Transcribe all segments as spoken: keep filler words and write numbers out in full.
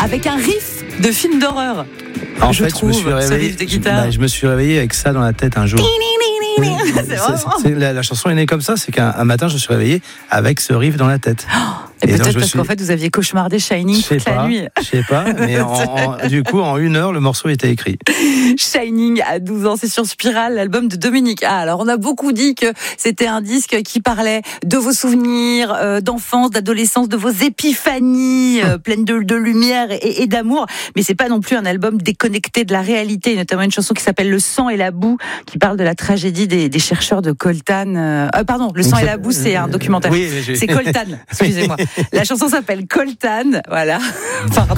avec un riff de film d'horreur. En je fait, trouve, je me suis réveillé. de guitare. Bah, je me suis réveillé avec ça dans la tête un jour. C'est vraiment... c'est, c'est, la, la chanson est née comme ça, c'est qu'un un matin je me suis réveillé avec ce riff dans la tête. Oh, et, et peut-être parce suis... qu'en fait vous aviez cauchemardé Shining toute pas, la nuit. Je sais pas, mais en, en, du coup en une heure le morceau était écrit. Shining à douze ans, c'est sur Spiral, l'album de Dominique A. Alors on a beaucoup dit que c'était un disque qui parlait de vos souvenirs euh, d'enfance, d'adolescence, de vos épiphanies euh, pleines de, de lumière et, et d'amour, mais c'est pas non plus un album déconnecté de la réalité, notamment une chanson qui s'appelle Le sang et la boue, qui parle de la tragédie des, des chercheurs de Coltan. Euh, pardon, Le sang et la boue, c'est un documentaire. Oui, c'est Coltan, excusez-moi. La chanson s'appelle Coltan, voilà. Pardon.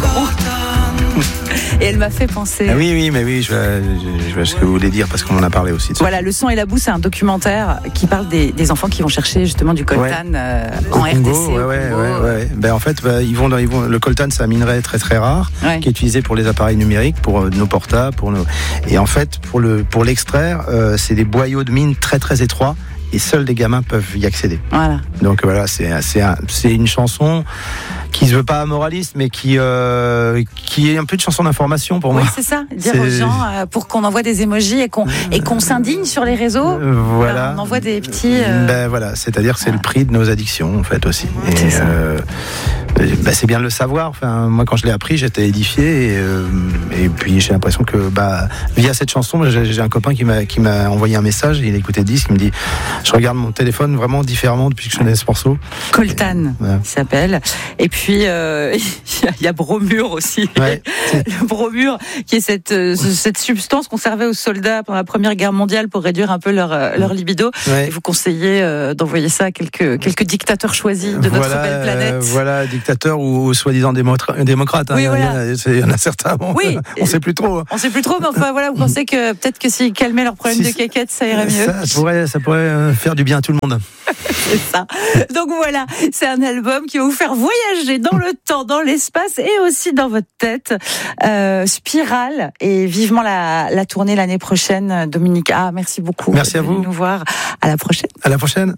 Et elle m'a fait penser. Ah oui, oui, mais oui, je vois, je, je vois ce que vous voulez dire parce qu'on en a parlé aussi. De ça. Voilà, Le sang et la boue, c'est un documentaire qui parle des, des enfants qui vont chercher justement du coltan ouais. euh, en R D C. Ouais, ouais, ouais, ouais. Ben, en fait, ben, ils vont dans, ils vont, le coltan, c'est un minerai très très rare ouais. qui est utilisé pour les appareils numériques, pour euh, nos portables, pour nos. Et en fait, pour le pour l'extraire, euh, c'est des boyaux de mine très très étroits. Et seuls des gamins peuvent y accéder. Voilà. Donc voilà, c'est c'est un, c'est une chanson qui se veut pas moraliste, mais qui euh, qui est un peu de chanson d'information pour oui, moi. Oui, c'est ça. Dire c'est... aux gens euh, pour qu'on envoie des émojis et qu'on et qu'on s'indigne sur les réseaux. Voilà. Ben, on envoie des petits. Euh... Ben voilà, c'est-à-dire que c'est ah. le prix de nos addictions en fait aussi. Et c'est, ça. Euh, ben, c'est bien de le savoir. Enfin, moi quand je l'ai appris, j'étais édifié et, euh, et puis j'ai l'impression que bah via cette chanson, j'ai, j'ai un copain qui m'a qui m'a envoyé un message. Il a écouté le disque, il me dit. Je regarde mon téléphone vraiment différemment depuis que je connais ce morceau. Coltan, ouais. il s'appelle. Et puis, il euh, y, y a bromure aussi. Ouais, le bromure, qui est cette, euh, cette substance qu'on servait aux soldats pendant la Première Guerre mondiale pour réduire un peu leur, leur libido. Ouais. Et vous conseillez euh, d'envoyer ça à quelques, quelques dictateurs choisis de notre voilà, belle planète. Euh, voilà, dictateurs ou, ou soi-disant démotra- démocrates. Hein. Oui, voilà. Il y en a certains. Bon, oui. On ne sait plus trop. On ne sait plus trop, mais enfin, voilà, vous pensez que peut-être que s'ils calmaient leurs problèmes si, de caquette, ça irait mieux. Ça pourrait, ça pourrait faire du bien à tout le monde. C'est ça. Donc voilà, c'est un album qui va vous faire voyager dans le temps, dans l'espace et aussi dans votre tête. Euh, Spiral et vivement la, la tournée l'année prochaine. Dominique A, merci beaucoup. Merci à vous. Nous voir. À la prochaine. À la prochaine.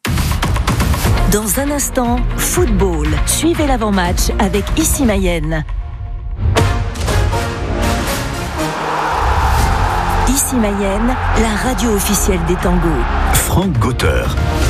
Dans un instant, football. Suivez l'avant-match avec Ici Mayenne. Ici Mayenne, la radio officielle des tangos. Franck Gauter.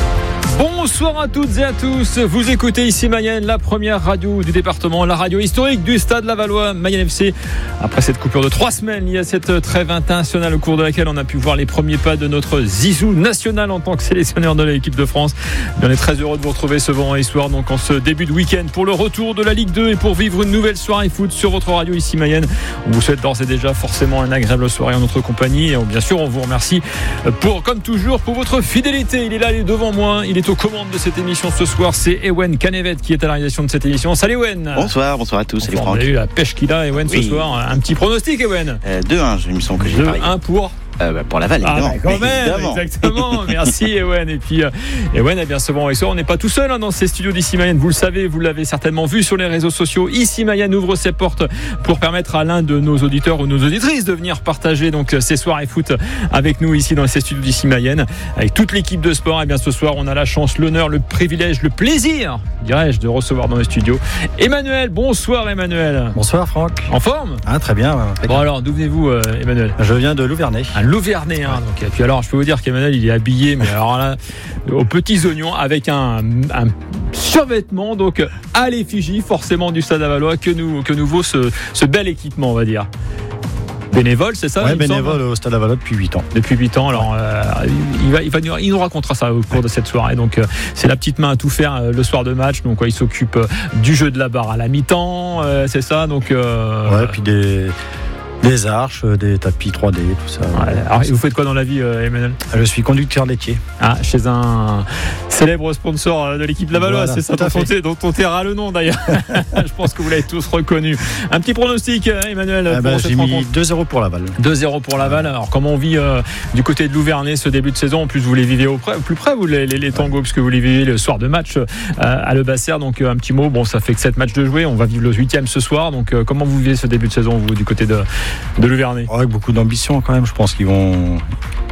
Bonsoir à toutes et à tous, vous écoutez Ici Mayenne, la première radio du département, la radio historique du Stade Lavallois, Mayenne F C. Après cette coupure de trois semaines, il y a cette trêve internationale au cours de laquelle on a pu voir les premiers pas de notre Zizou national en tant que sélectionneur de l'équipe de France. Et on est très heureux de vous retrouver ce vendredi soir, donc en ce début de week-end, pour le retour de la Ligue deux et pour vivre une nouvelle soirée foot sur votre radio Ici Mayenne. On vous souhaite d'ores et déjà forcément une agréable soirée en notre compagnie. Et bien sûr, on vous remercie pour, comme toujours, pour votre fidélité. Il est là, il est devant moi, il est aux commandes de cette émission ce soir, c'est Ewen Canevet qui est à la réalisation de cette émission. Salut Ewen. Bonsoir, bonsoir à tous, salut Franck. On a eu la pêche qu'il a Ewen oui. ce soir. Un petit pronostic Ewen. euh, deux un, il me semble que j'ai parié. deux un pour Euh, bah pour Laval, évidemment. Ah, bah, quand même, évidemment. exactement. Merci, Ewen. Et puis, euh, Ewen, eh bien, ce vendredi soir, on n'est pas tout seul hein, dans ces studios d'Ici Mayenne. Vous le savez, vous l'avez certainement vu sur les réseaux sociaux. Ici Mayenne ouvre ses portes pour permettre à l'un de nos auditeurs ou nos auditrices de venir partager donc ces soirées foot avec nous ici dans ces studios d'Ici Mayenne, avec toute l'équipe de sport. Et eh bien, ce soir, on a la chance, l'honneur, le privilège, le plaisir, dirais-je, de recevoir dans les studios Emmanuel. Bonsoir, Emmanuel. Bonsoir, Franck. En forme? Ah, très bien. Ouais, bon, alors, d'où venez-vous, euh, Emmanuel? Je viens de Louvernay. Un Louvernay, hein. Donc, et puis alors, je peux vous dire qu'Emmanuel, il est habillé, mais alors là, aux petits oignons, avec un, un survêtement, donc à l'effigie, forcément, du Stade Lavallois, que nous, que nous vaut ce, ce bel équipement, on va dire. Bénévole, c'est ça? Oui, bénévole au Stade Lavallois depuis huit ans. Depuis huit ans, alors euh, il, va, il, va, il nous racontera ça au cours de cette soirée. Donc euh, c'est la petite main à tout faire euh, le soir de match. Donc ouais, il s'occupe euh, du jeu de la barre à la mi-temps, euh, c'est ça. Donc euh, ouais, puis des des arches, des tapis trois D, tout ça. Ouais, alors, vous faites quoi dans la vie, euh, Emmanuel? Je suis conducteur laitier. Ah, chez un célèbre sponsor de l'équipe Lavallois, voilà, c'est ça dont on, dont on taira le nom d'ailleurs. Je pense que vous l'avez tous reconnu. Un petit pronostic, Emmanuel. Ah bah, j'ai mis deux zéro pour Laval. deux zéro pour Laval. Alors comment on vit euh, du côté de Louvernay ce début de saison? En plus, vous les vivez au près, plus près, vous les, les, les tangos, puisque vous les vivez le soir de match euh, à Le Basser. Donc euh, un petit mot. Bon, ça fait que sept matchs de jouer. On va vivre le huitième ce soir. Donc euh, comment vous vivez ce début de saison, vous, du côté de de Louvernay? Avec beaucoup d'ambition quand même, je pense qu'ils vont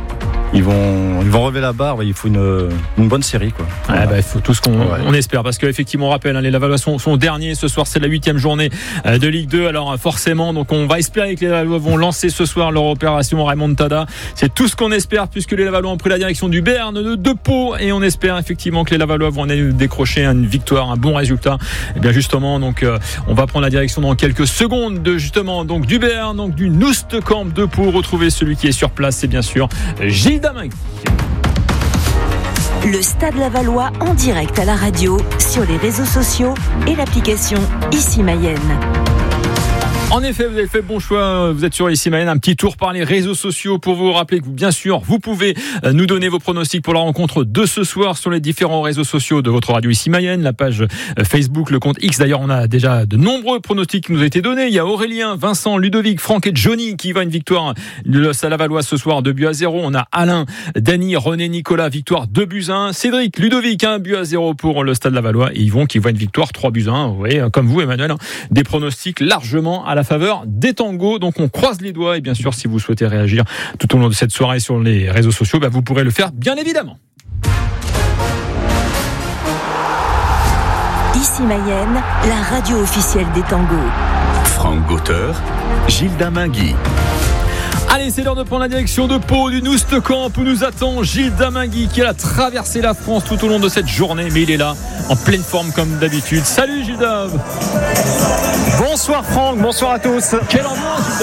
ils vont, ils vont relever la barre. Il faut une, une bonne série, quoi. Voilà. Ah bah, il faut tout ce qu'on ouais. on espère, parce qu'effectivement, on rappelle, hein, les Lavallois sont, sont derniers ce soir. C'est la huitième journée de Ligue deux. Alors forcément, donc on va espérer que les Lavallois vont lancer ce soir leur opération Remontada. C'est tout ce qu'on espère, puisque les Lavallois ont pris la direction du Béarn de, de Pau, et on espère effectivement que les Lavallois vont aller décrocher une victoire, un bon résultat. Et bien justement, donc euh, on va prendre la direction dans quelques secondes de justement donc du Béarn, donc du Noustecamp de Pau. Retrouver celui qui est sur place, c'est bien sûr Gilles Damingui. Le Stade Lavallois en direct à la radio, sur les réseaux sociaux et l'application Ici Mayenne. En effet, vous avez fait bon choix. Vous êtes sur Ici Mayenne. Un petit tour par les réseaux sociaux pour vous rappeler que, bien sûr, vous pouvez nous donner vos pronostics pour la rencontre de ce soir sur les différents réseaux sociaux de votre radio Ici Mayenne, la page Facebook, le compte X. D'ailleurs, on a déjà de nombreux pronostics qui nous ont été donnés. Il y a Aurélien, Vincent, Ludovic, Franck et Johnny qui voient une victoire de Lavallois ce soir, deux buts à zéro. On a Alain, Dany, René, Nicolas, victoire deux buts à un. Cédric, Ludovic, un but à zéro pour le Stade Lavallois. Et Yvon qui voit une victoire trois buts à un. Vous voyez, comme vous, Emmanuel, des pronostics largement à la faveur des tangos. Donc on croise les doigts, et bien sûr, si vous souhaitez réagir tout au long de cette soirée sur les réseaux sociaux, bah vous pourrez le faire, bien évidemment. Ici Mayenne, la radio officielle des tangos. Franck Gauteur, Gilles Damingui. Allez, c'est l'heure de prendre la direction de Pau, du Noustecamp, où nous attend Gilles Damingui, qui a traversé la France tout au long de cette journée, mais il est là, en pleine forme comme d'habitude. Salut Gilles Dam. Bonsoir Franck, bonsoir à tous. Quelle ambiance, Gilles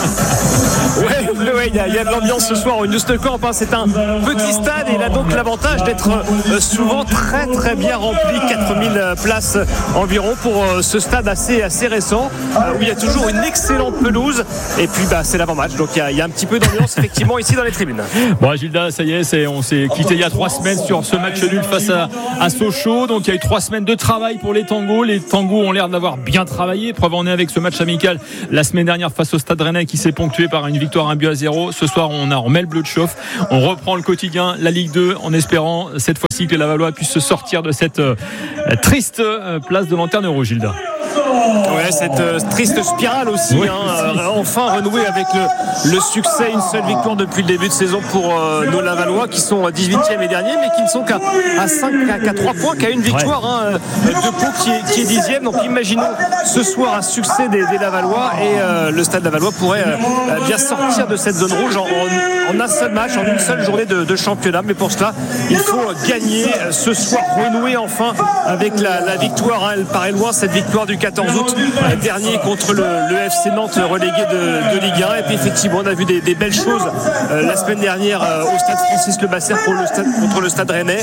Dam. Ouais, ouais, il y, y a de l'ambiance ce soir au Noustecamp, hein. C'est un petit stade et il a donc l'avantage d'être euh, souvent très très bien rempli, quatre mille places environ pour euh, ce stade assez, assez récent, euh, où il y a toujours une excellente pelouse, et puis bah, c'est l'avant-match, donc il y a Il y a un petit peu d'ambiance effectivement ici dans les tribunes. Bon, Gilda, ça y est, c'est, on s'est quitté il y a trois semaines sur ce match nul face à, à Sochaux. Donc il y a eu trois semaines de travail pour les tangos. Les tangos ont l'air d'avoir bien travaillé. Preuve en est avec ce match amical la semaine dernière face au Stade Rennais, qui s'est ponctué par une victoire un but à zéro. Ce soir, on a on met le bleu de chauffe. On reprend le quotidien, la Ligue deux, en espérant cette fois-ci que les Lavallois puissent se sortir de cette euh, triste euh, place de lanterne rouge, Gilda. Ouais, cette euh, triste spirale aussi, oui, hein, euh, enfin renouer avec le, le succès, une seule victoire depuis le début de saison pour euh, nos Lavallois, qui sont dix-huitième et dernier, mais qui ne sont qu'à à cinq, qu'à trois points, qu'à une victoire, ouais. hein, de Pau qui est, qui est dixième. Donc imaginons ce soir un succès des, des Lavallois, et euh, le Stade Lavallois pourrait euh, bien sortir de cette zone rouge en, en, en un seul match, en une seule journée de, de championnat. Mais pour cela, il faut gagner ce soir, renouer enfin avec la, la victoire, hein. Elle paraît loin, cette victoire du quatorze août dernier contre le, le F C Nantes, relégué de, de Ligue un. Et puis effectivement, on a vu des, des belles choses euh, la semaine dernière euh, au stade Francis Lebasser pour le stade, contre le Stade Rennais,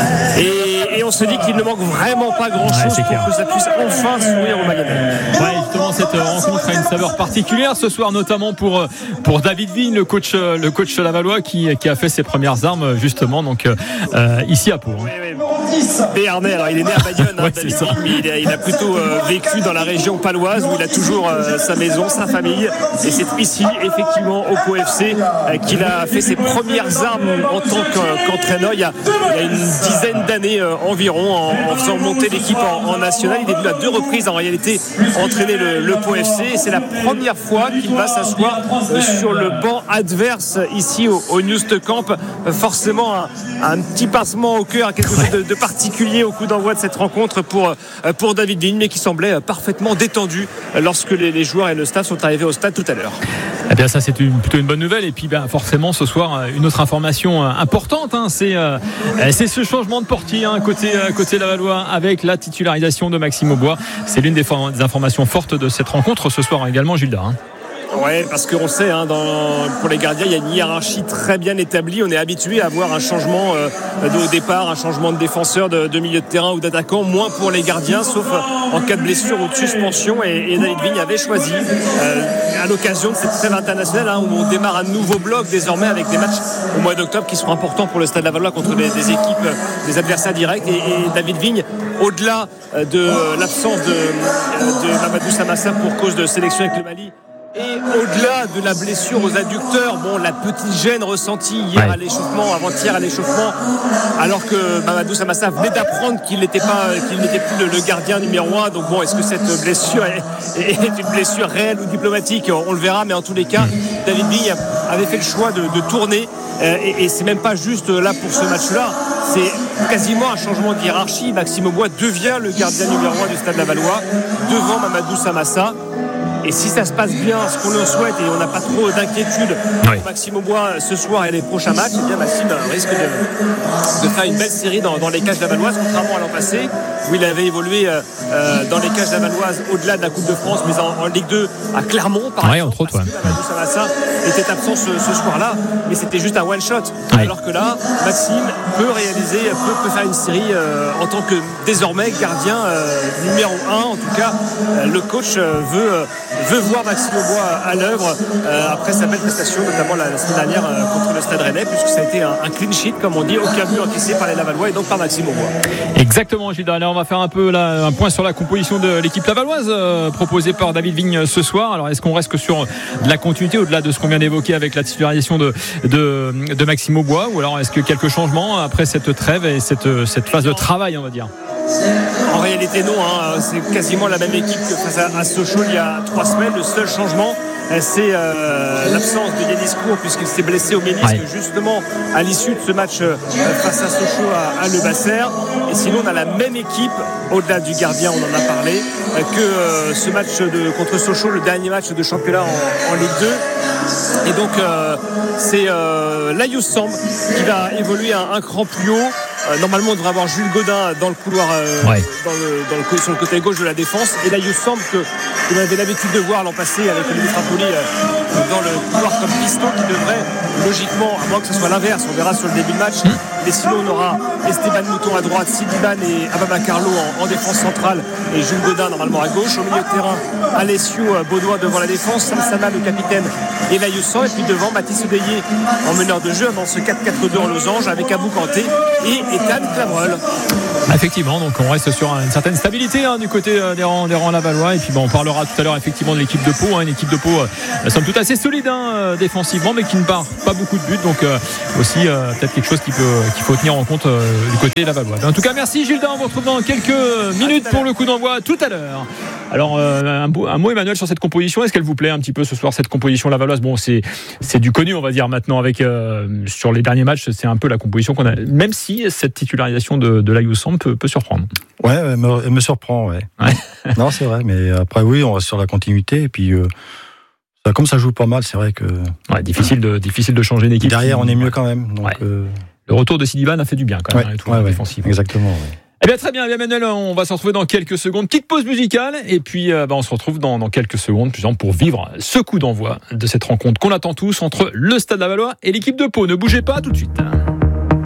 et, et on se dit qu'il ne manque vraiment pas grand chose ouais, pour clair. que ça puisse enfin sourire au Maganais. Ouais, justement, cette rencontre a une saveur particulière ce soir, notamment pour, pour David Vigne, le coach, le coach lavallois, qui, qui a fait ses premières armes justement donc, euh, ici à Pau. Oui, oui. Béarnais, alors il est né à Bayonne, hein, ouais, David Vigne, mais il a, il a plutôt euh, vécu dans la région paloise, où il a toujours euh, sa maison, sa famille, et c'est ici effectivement au Pau F C euh, qu'il a fait ses premières armes en tant qu'entraîneur il y a, il y a une dizaine d'années euh, environ, en, en faisant monter l'équipe en, en national. Il est venu à deux reprises en réalité entraîner le, le Pau F C, et c'est la première fois qu'il va s'asseoir euh, sur le banc adverse ici au, au Noustecamp. Euh, forcément un, un petit pincement au cœur, quelque chose de, de particulier au coup d'envoi de cette rencontre pour, euh, pour David Vigne, mais qui semblait parfaitement détendu lorsque les, les joueurs et le staff sont arrivés au stade tout à l'heure. Eh bien ça, c'est une, plutôt une bonne nouvelle. Et puis ben, forcément ce soir, une autre information importante, hein, c'est, euh, c'est ce changement de portier, hein, côté, côté Lavallois, avec la titularisation de Maxime Aubois. C'est l'une des, des informations fortes de cette rencontre ce soir également, Gilda, hein. Ouais, parce qu'on sait, hein, dans, pour les gardiens, il y a une hiérarchie très bien établie. On est habitué à avoir un changement euh, de, au départ, un changement de défenseur, de, de milieu de terrain ou d'attaquant, moins pour les gardiens, sauf en cas de blessure ou de suspension. Et, et David Vigne avait choisi, euh, à l'occasion de cette trêve internationale, hein, où on démarre un nouveau bloc désormais avec des matchs au mois d'octobre qui seront importants pour le Stade Lavallois contre des, des équipes, des adversaires directs. Et, et David Vigne, au-delà de l'absence de, de Mamadou Samassa pour cause de sélection avec le Mali, et au-delà de la blessure aux adducteurs, bon, la petite gêne ressentie hier ouais. à l'échauffement, avant-hier à l'échauffement, alors que Mamadou Samassa venait d'apprendre qu'il n'était pas, qu'il n'était plus le, le gardien numéro un. Donc bon, est-ce que cette blessure est, est une blessure réelle ou diplomatique ? On le verra, mais en tous les cas, David Vigne avait fait le choix de, de tourner et, et c'est même pas juste là pour ce match-là, c'est quasiment un changement de hiérarchie. Maxime Aubois devient le gardien numéro un du Stade Lavallois devant Mamadou Samassa. Et si ça se passe bien, ce qu'on le souhaite, et on n'a pas trop d'inquiétude pour oui. Maxime Aubois ce soir et les prochains matchs, eh bien Maxime risque de, de faire une belle série dans, dans les cages lavalloises, contrairement à l'an passé où il avait évolué euh, dans les cages lavalloises au-delà de la Coupe de France, mais en, en Ligue deux à Clermont par ouais, exemple, entre autres, parce que Mamadou Samassa était absent ce, ce soir-là, mais c'était juste un one-shot. Ouais. Alors que là, Maxime peut réaliser, peut, peut faire une série euh, en tant que désormais gardien euh, numéro un. En tout cas, euh, le coach euh, veut euh, veut voir Maxime Aubois à l'œuvre euh, après sa belle prestation, notamment la, la semaine dernière euh, contre le Stade Rennais, puisque ça a été un, un clean sheet, comme on dit, aucun but encaissé par les Lavallois et donc par Maxime Aubois. Exactement, Gilles. Alors on va faire un peu là, un point sur la composition de l'équipe lavalloise euh, proposée par David Vigne ce soir. Alors est-ce qu'on reste que sur de la continuité au-delà de ce qu'on vient d'évoquer avec la titularisation de, de, de Maxime Aubois, ou alors est-ce que quelques changements après cette trêve et cette, cette phase de travail, on va dire? En réalité non, hein. C'est quasiment la même équipe que face à, à Sochaux il y a trois semaines. Le seul changement, c'est euh, l'absence de Yanis Cour, puisqu'il s'est blessé au ménisque ouais. justement à l'issue de ce match euh, face à Sochaux à, à Le Basser. Et sinon on a la même équipe au-delà du gardien, on en a parlé, euh, que euh, ce match de, contre Sochaux, le dernier match de championnat en, en Ligue deux. Et donc euh, c'est euh, Layous Samb qui va évoluer un, un cran plus haut. Euh, normalement on devrait avoir Jules Godin dans le couloir euh, ouais. dans le, dans le, sur le côté gauche de la défense, et Layous Samb que vous avez l'habitude de voir l'an passé avec Olivier Trapoli euh, dans le couloir comme piston, qui devrait logiquement, à moins que ce soit l'inverse, on verra sur le début de match, mmh. mais sinon on aura Esteban Mouton à droite, Sidiban et Ababa Carlo en, en défense centrale, et Jules Godin normalement à gauche. Au milieu de terrain, Alessio Baudouin devant la défense, Samsana le capitaine et Layous Samb, et puis devant Mathis Odeillé en meneur de jeu dans ce quatre quatre deux en losange avec Abou Kanté et Ethan Clamrel. Effectivement, donc on reste sur une certaine stabilité hein, du côté des rangs, des rangs lavallois, et puis bon, on parlera tout à l'heure effectivement de l'équipe de Pau, hein, une équipe de Pau euh, somme toute assez solide hein, défensivement, mais qui ne part pas beaucoup de buts, donc euh, aussi euh, peut-être quelque chose qui peut, qu'il faut tenir en compte euh, du côté lavallois. En tout cas, merci Gilles, on vous retrouve dans quelques minutes pour le coup d'envoi tout à l'heure. Alors euh, un, un mot Emmanuel sur cette composition, est-ce qu'elle vous plaît un petit peu ce soir, cette composition lavalloise? Bon, c'est, c'est du connu on va dire maintenant, avec euh, sur les derniers matchs, c'est un peu la composition qu'on a, même si cette titularisation de, de Layous Samb peut, peut surprendre. Ouais, elle me, elle me surprend, ouais. ouais. Non, c'est vrai, mais après oui, on reste sur la continuité, et puis euh, ça, comme ça joue pas mal, c'est vrai que... Ouais, difficile de, difficile de changer d'équipe. Derrière, on est mieux quand même. Donc, ouais. euh... Le retour de Sidiban a fait du bien quand même, ouais, hein, tout ouais, ouais, défensif. Exactement, ouais. Eh bien très bien, eh bien Emmanuel, on va se retrouver dans quelques secondes. Petite pause musicale, et puis euh, bah, on se retrouve dans, dans quelques secondes pour vivre ce coup d'envoi de cette rencontre qu'on attend tous entre le Stade Lavallois et l'équipe de Pau. Ne bougez pas, tout de suite.